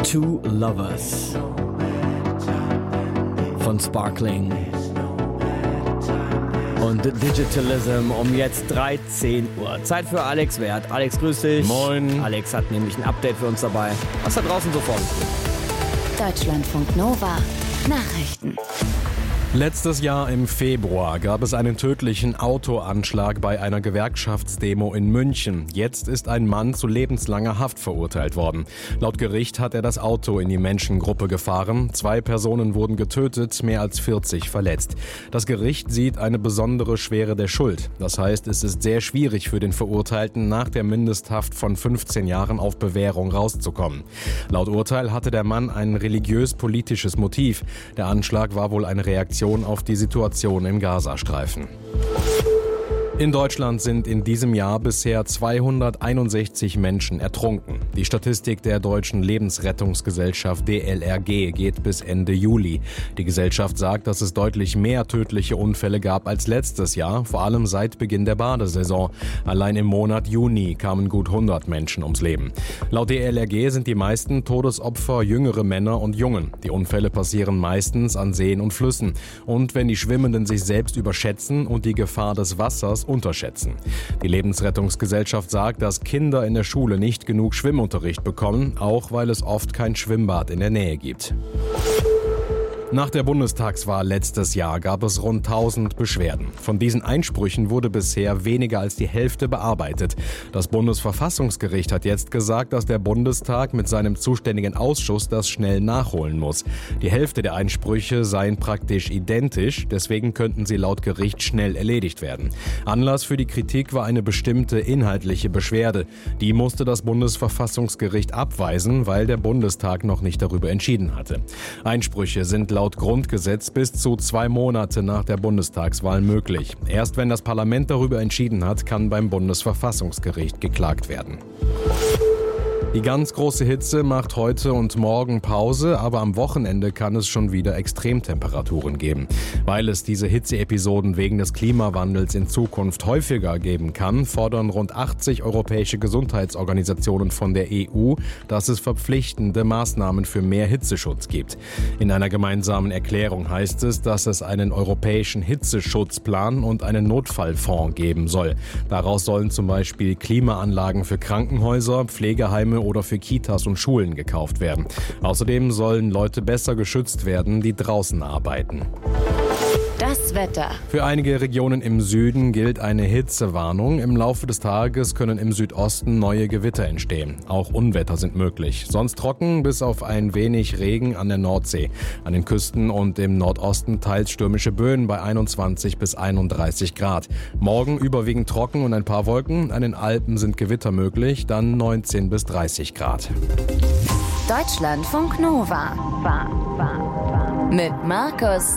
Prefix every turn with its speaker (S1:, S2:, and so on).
S1: Two Lovers von Sparkling und Digitalism um jetzt 13 Uhr. Zeit für Alex Wert. Alex, grüß dich.
S2: Moin.
S1: Alex hat nämlich ein Update für uns dabei. Was da draußen so vorliegt?
S3: Deutschlandfunk Nova Nachrichten.
S2: Letztes Jahr im Februar gab es einen tödlichen Autoanschlag bei einer Gewerkschaftsdemo in München. Jetzt ist ein Mann zu lebenslanger Haft verurteilt worden. Laut Gericht hat er das Auto in die Menschengruppe gefahren. 2 Personen wurden getötet, mehr als 40 verletzt. Das Gericht sieht eine besondere Schwere der Schuld. Das heißt, es ist sehr schwierig für den Verurteilten, nach der Mindesthaft von 15 Jahren auf Bewährung rauszukommen. Laut Urteil hatte der Mann ein religiös-politisches Motiv. Der Anschlag war wohl eine Reaktion auf die Situation im Gazastreifen. In Deutschland sind in diesem Jahr bisher 261 Menschen ertrunken. Die Statistik der Deutschen Lebensrettungsgesellschaft DLRG geht bis Ende Juli. Die Gesellschaft sagt, dass es deutlich mehr tödliche Unfälle gab als letztes Jahr, vor allem seit Beginn der Badesaison. Allein im Monat Juni kamen gut 100 Menschen ums Leben. Laut DLRG sind die meisten Todesopfer jüngere Männer und Jungen. Die Unfälle passieren meistens an Seen und Flüssen. Und wenn die Schwimmenden sich selbst überschätzen und die Gefahr des Wassers unterschätzen. Die Lebensrettungsgesellschaft sagt, dass Kinder in der Schule nicht genug Schwimmunterricht bekommen, auch weil es oft kein Schwimmbad in der Nähe gibt. Nach der Bundestagswahl letztes Jahr gab es rund 1000 Beschwerden. Von diesen Einsprüchen wurde bisher weniger als die Hälfte bearbeitet. Das Bundesverfassungsgericht hat jetzt gesagt, dass der Bundestag mit seinem zuständigen Ausschuss das schnell nachholen muss. Die Hälfte der Einsprüche seien praktisch identisch, deswegen könnten sie laut Gericht schnell erledigt werden. Anlass für die Kritik war eine bestimmte inhaltliche Beschwerde. Die musste das Bundesverfassungsgericht abweisen, weil der Bundestag noch nicht darüber entschieden hatte. Einsprüche sind laut Grundgesetz bis zu 2 Monate nach der Bundestagswahl möglich. Erst wenn das Parlament darüber entschieden hat, kann beim Bundesverfassungsgericht geklagt werden. Die ganz große Hitze macht heute und morgen Pause, aber am Wochenende kann es schon wieder Extremtemperaturen geben. Weil es diese Hitzeepisoden wegen des Klimawandels in Zukunft häufiger geben kann, fordern rund 80 europäische Gesundheitsorganisationen von der EU, dass es verpflichtende Maßnahmen für mehr Hitzeschutz gibt. In einer gemeinsamen Erklärung heißt es, dass es einen europäischen Hitzeschutzplan und einen Notfallfonds geben soll. Daraus sollen zum Beispiel Klimaanlagen für Krankenhäuser, Pflegeheime oder für Kitas und Schulen gekauft werden. Außerdem sollen Leute besser geschützt werden, die draußen arbeiten.
S3: Das Wetter.
S2: Für einige Regionen im Süden gilt eine Hitzewarnung. Im Laufe des Tages können im Südosten neue Gewitter entstehen. Auch Unwetter sind möglich. Sonst trocken, bis auf ein wenig Regen an der Nordsee. An den Küsten und im Nordosten teils stürmische Böen bei 21 bis 31 Grad. Morgen überwiegend trocken und ein paar Wolken. An den Alpen sind Gewitter möglich, dann 19 bis 30 Grad.
S3: Deutschlandfunk Nova. Mit Markus